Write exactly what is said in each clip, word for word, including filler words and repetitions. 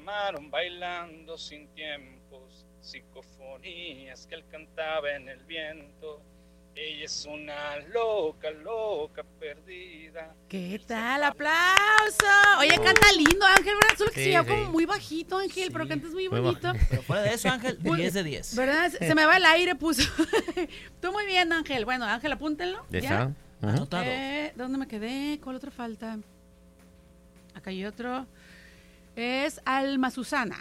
llamaron bailando sin tiempos, psicofonías que él cantaba en el viento. Ella es una loca, loca, perdida. ¿Qué tal? ¡Aplauso! Oye, canta lindo, Ángel, ¿verdad? Solo que Sí, se llama sí. como muy bajito, Ángel, Sí, pero cantas muy muy bonito. Pero fuera de eso, Ángel, diez de diez. ¿Verdad? Se me va el aire, puso. Tú muy bien, Ángel. Bueno, Ángel, apúntenlo. ¿Ya ¿Ya? está? Ujú. Anotado. Eh, ¿Dónde me quedé? ¿Cuál otro falta? Acá hay otro. Es Alma Susana.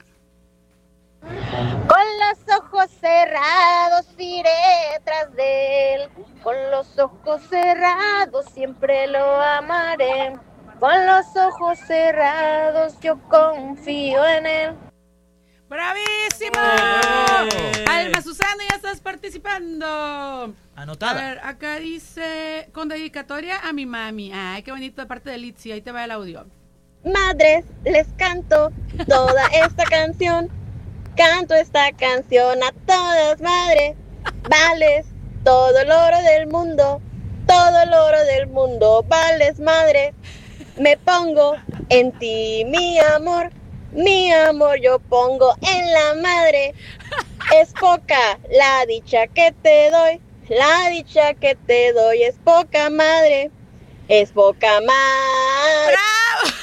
Con los ojos cerrados iré tras de él. Con los ojos cerrados siempre lo amaré. Con los ojos cerrados yo confío en él. ¡Bravísimo! ¡Eh! Alma Susana, ya estás participando. A Anotada. ver, acá dice, con dedicatoria a mi mami. Ay, qué bonito, de parte de Litzy. Ahí te va el audio. Madres, les canto toda esta canción. Canto esta canción a todas, madre. Vales todo el oro del mundo. Todo el oro del mundo. Vales, madre. Me pongo en ti, mi amor. Mi amor yo pongo en la madre. Es poca la dicha que te doy. La dicha que te doy es poca, madre. Es poca madre. ¡Bravo!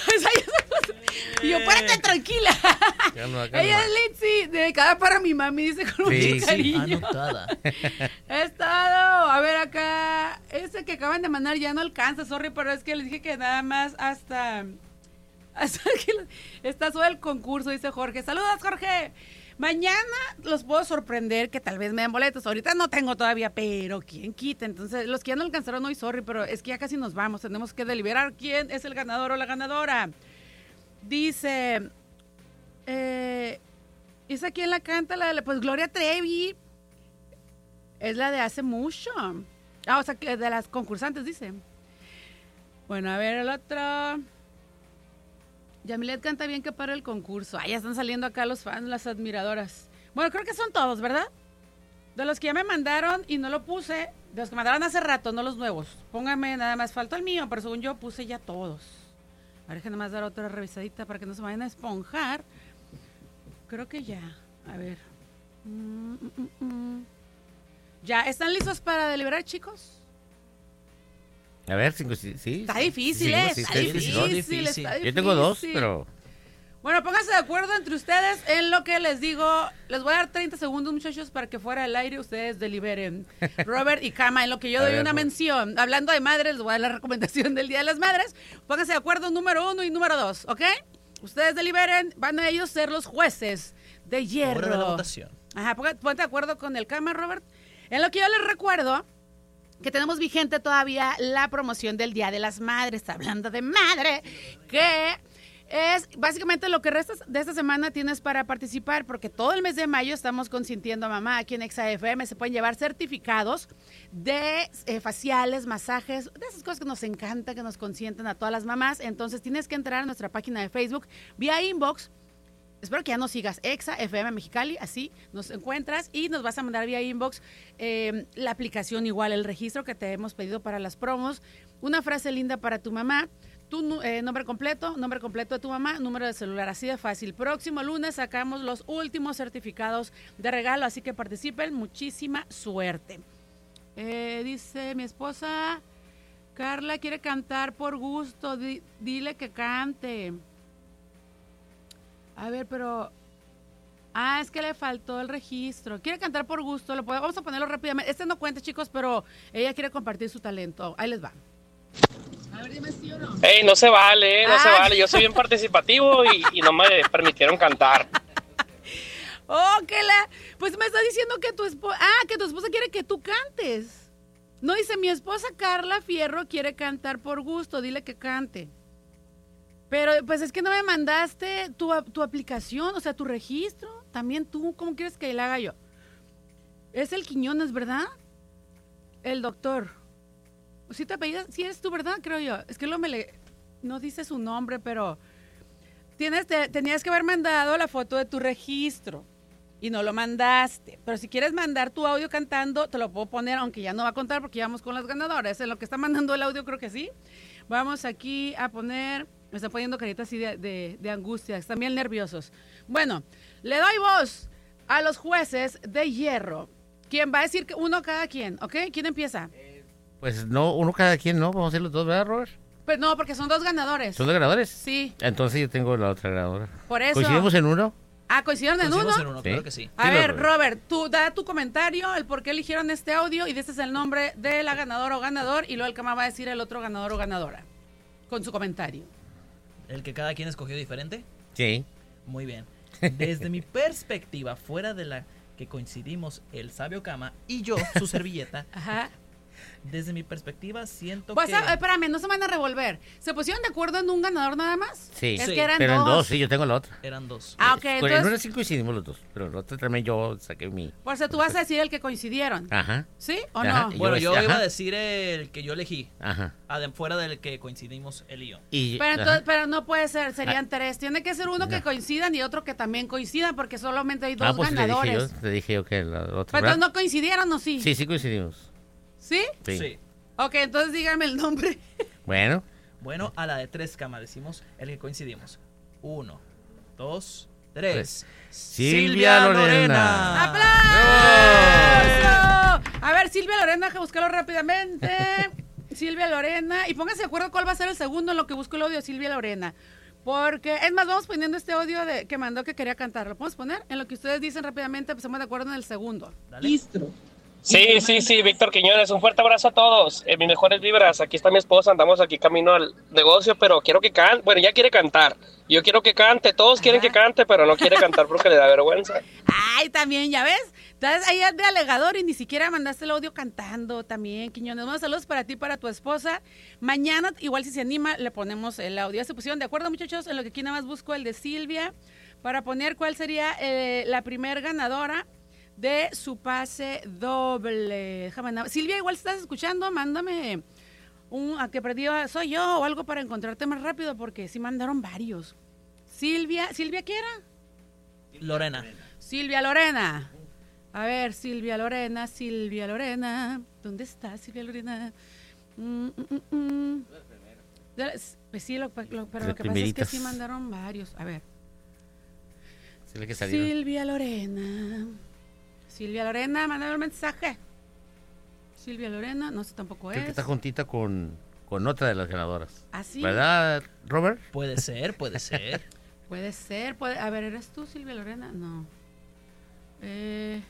Y yo, párate tranquila. Calma, calma. Ella es Litzy, dedicada para mi mami, dice con Sí, mucho sí. cariño. Anotada. Es todo. A ver acá, este que acaban de mandar ya no alcanza, sorry, pero es que les dije que nada más hasta, hasta que lo- está sobre el concurso, dice Jorge. Saludos, Jorge. Mañana los puedo sorprender que tal vez me den boletos. Ahorita no tengo todavía, pero quién quita. Entonces, los que ya no alcanzaron hoy, sorry, pero es que ya casi nos vamos. Tenemos que deliberar quién es el ganador o la ganadora. Dice, eh, ¿esa quién la canta? La de, pues Gloria Trevi. Es la de hace mucho. Ah, o sea, que de las concursantes, dice. Bueno, a ver el otro. Yamilet canta bien que para el concurso. Ah, ya están saliendo acá los fans, las admiradoras. Bueno, creo que son todos, ¿verdad? De los que ya me mandaron y no lo puse, de los que mandaron hace rato, no los nuevos. Póngame, nada más faltó el mío, pero según yo puse ya todos. A ver, déjenme más dar otra revisadita para que no se vayan a esponjar. Creo que ya. A ver. Mm, mm, mm, mm. ¿Ya están listos para deliberar, chicos? A ver, cinco, sí. sí Está sí, difícil, sí, ¿eh? sí, Está sí, difícil, sí, sí. difícil. está difícil. Yo tengo dos, pero... Bueno, pónganse de acuerdo entre ustedes en lo que les digo. Les voy a dar treinta segundos, muchachos, para que fuera al aire ustedes deliberen. Robert y Kama, en lo que yo A doy ver, una Robert. mención. Hablando de madres, les voy a dar la recomendación del Día de las Madres. Pónganse de acuerdo número uno y número dos, ¿ok? Ustedes deliberen, van a ellos ser los jueces de hierro. Hora de la votación. Ajá, ponga- ponte de acuerdo con el Kama, Robert. En lo que yo les recuerdo que tenemos vigente todavía la promoción del Día de las Madres, hablando de madre, que es básicamente lo que resta de esta semana tienes para participar, porque todo el mes de mayo estamos consintiendo a mamá aquí en Exa F M. Se pueden llevar certificados de eh, faciales, masajes, de esas cosas que nos encanta, que nos consienten a todas las mamás. Entonces tienes que entrar a nuestra página de Facebook vía inbox. Espero que ya nos sigas, Exa F M Mexicali, así nos encuentras y nos vas a mandar vía inbox eh, la aplicación, igual el registro que te hemos pedido para las promos, una frase linda para tu mamá, tu nu- eh, nombre completo, nombre completo de tu mamá, número de celular, así de fácil. Próximo lunes sacamos los últimos certificados de regalo, así que participen, muchísima suerte. Eh, dice mi esposa, Carla quiere cantar por gusto, di- dile que cante. A ver, pero... Ah, es que le faltó el registro. Quiere cantar por gusto. Lo puede- Vamos a ponerlo rápidamente. Este no cuenta, chicos, pero ella quiere compartir su talento. Ahí les va. A ver, dime sí o no. Ey, no se vale, no se Ah. vale. Yo soy bien participativo y, y no me permitieron cantar. Oh, que la... Pues me está diciendo que tu esposa... Ah, que tu esposa quiere que tú cantes. No, dice, mi esposa Carla Fierro quiere cantar por gusto. Dile que cante. Pero, pues, es que no me mandaste tu, a- tu aplicación, o sea, tu registro. También tú, ¿cómo quieres que la haga yo? Es el Quiñones, ¿verdad? El doctor. ¿Sí te apellidas? Sí eres tú, ¿verdad? Creo yo. Es que lo me le... No dice su nombre, pero... Tienes, te- tenías que haber mandado la foto de tu registro. Y no lo mandaste. Pero si quieres mandar tu audio cantando, te lo puedo poner, aunque ya no va a contar porque ya vamos con las ganadoras. En lo que está mandando el audio creo que sí. Vamos aquí a poner... Me están poniendo caritas así de, de, de angustia, están bien nerviosos. Bueno, le doy voz a los jueces de hierro. ¿Quién va a decir que uno cada quien? ¿Ok? ¿Quién empieza? Pues no, uno cada quien, ¿no? Vamos a hacer los dos, ¿verdad, Robert? Pues no, porque son dos ganadores. ¿Son dos ganadores? Sí. Entonces yo tengo la otra ganadora. Por eso. ¿Coincidimos en uno? Ah, ¿coincidieron en uno? en uno, Sí. claro que sí. A Sí, ver, Robert. Robert, tú da tu comentario, el por qué eligieron este audio y este es el nombre de la ganadora o ganador y luego el Cama va a decir el otro ganador o ganadora con su comentario. ¿El que cada quien escogió diferente? Sí. Muy bien. Desde mi perspectiva, fuera de la que coincidimos el sabio Cama y yo, su servilleta, Ajá. desde mi perspectiva siento Vas que... a, espérame, no se van a revolver. ¿Se pusieron de acuerdo en un ganador nada más? Sí. Es Sí, que eran Pero dos. en dos, sí, yo tengo la otra. Eran dos. Ah, ok, En entonces, una sí coincidimos los dos, pero en la otra también yo saqué mi... por eso tú vas a decir el que coincidieron. Ajá, ¿Sí o Ajá, no? y- Bueno, yo yo es- iba a ajá. decir el que yo elegí, ajá. adem- fuera del que coincidimos él y yo. Y, Pero, ajá. entonces, pero no puede ser, serían tres. Tiene que ser uno que No. coincidan y otro que también coincidan porque solamente hay dos Ah, pues le dije ganadores. yo, le dije yo que la otra... Pero ¿verdad? entonces no coincidieron o sí? Sí, sí coincidimos. ¿Sí? Sí. Ok, entonces díganme el nombre. Bueno, Bueno, a la de tres, Cama, decimos el que coincidimos. Uno, dos, tres. Silvia Lorena. ¡Aplausos! A ver, Silvia Lorena, deja buscarlo rápidamente. Silvia Lorena. Y pónganse de acuerdo cuál va a ser el segundo en lo que busco el audio de Silvia Lorena. Porque, es más, vamos poniendo este audio de, que mandó que quería cantar. ¿Lo podemos poner? En lo que ustedes dicen rápidamente, pues estamos de acuerdo en el segundo. Dale. Sí, sí, sí, Víctor Quiñones, un fuerte abrazo a todos. Eh, mis mejores vibras, aquí está mi esposa, andamos aquí camino al negocio, pero quiero que cante, bueno, ella quiere cantar, yo quiero que cante, todos quieren Ajá. que cante, pero no quiere cantar porque le da vergüenza. Ay, también, ya ves. Estás ahí de alegador y ni siquiera mandaste el audio cantando también, Quiñones. Bueno, saludos para ti y para tu esposa. Mañana, igual si se anima, le ponemos el audio. ¿Ya se pusieron de acuerdo, muchachos? En lo que aquí nada más busco el de Silvia para poner cuál sería eh, la primer ganadora de su pase doble. Déjame nada- Silvia, igual si estás escuchando, mándame un a que perdió soy yo o algo para encontrarte más rápido porque sí mandaron varios. Silvia, ¿Silvia qué era? Lorena. Silvia Lorena. A ver, Silvia Lorena, Silvia Lorena. ¿Dónde está Silvia Lorena? Mm, mm, mm, mm. De las- Pues sí, lo, lo- pero Las lo que pasa es que primeritas. sí mandaron varios. A ver. sí, la que salieron. Silvia Lorena. Silvia Lorena, mándame un mensaje. Silvia Lorena, no sé tampoco Creo es. que está juntita con, con otra de las ganadoras. ¿Ah, sí? ¿Verdad, Robert? Puede ser, puede ser. Puede ser, puede... A ver, ¿eres tú, Silvia Lorena? No. Eh...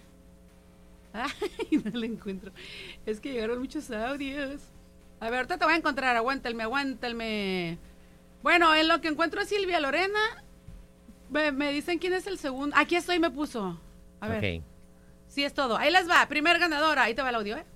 Ay, no la encuentro. Es que llegaron muchos audios. A ver, ahorita te voy a encontrar. Aguántame, aguántame. Bueno, en lo que encuentro a Silvia Lorena, me, me dicen quién es el segundo. Aquí estoy, me puso. A ver. Ok. Sí, es todo. Ahí les va. Primer ganadora. Ahí te va el audio, ¿eh?